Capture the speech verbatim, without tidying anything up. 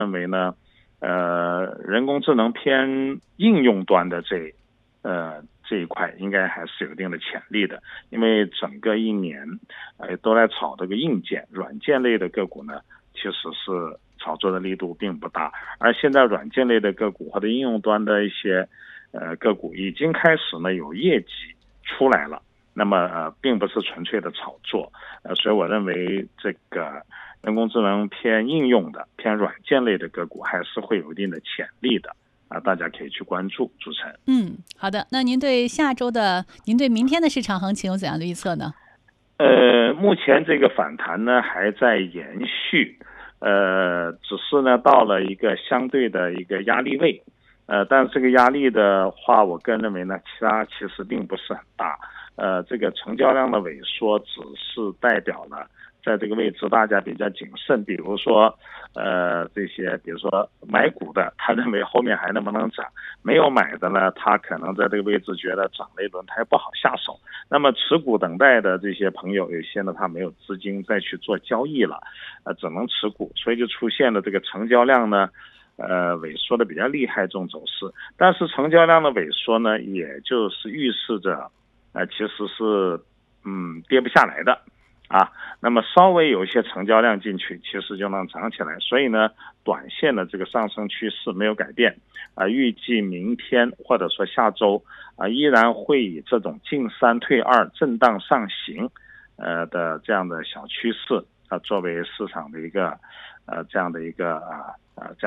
认为呢，呃，人工智能偏应用端的这呃这一块应该还是有一定的潜力的，因为整个一年呃都在炒这个硬件、软件类的个股呢，其实是炒作的力度并不大，而现在软件类的个股或者应用端的一些呃个股已经开始呢有业绩出来了，那么呃并不是纯粹的炒作，呃所以我认为这个人工智能偏应用的、偏软件类的个股还是会有一定的潜力的啊，大家可以去关注。主持人， 嗯，好的。那您对下周的、您对明天的市场行情有怎样的预测呢？ 呃，目前这个反弹呢还在延续，呃，只是呢到了一个相对的一个压力位，呃，但是这个压力的话，我个人认为呢，其他其实并不是很大，呃，这个成交量的萎缩只是代表了在这个位置大家比较谨慎，比如说，呃，这些比如说买股的，他认为后面还能不能涨；没有买的呢，他可能在这个位置觉得涨了一轮，他也不好下手。那么持股等待的这些朋友，有些呢他没有资金再去做交易了，呃，只能持股，所以就出现了这个成交量呢。呃，萎缩的比较厉害这种走势，但是成交量的萎缩呢，也就是预示着，呃，其实是嗯跌不下来的啊。那么稍微有一些成交量进去，其实就能涨起来。所以呢，短线的这个上升趋势没有改变啊、呃，预计明天或者说下周啊、呃，依然会以这种进三退二、震荡上行呃的这样的小趋势啊、呃，作为市场的一个呃这样的一个啊啊、呃、这样。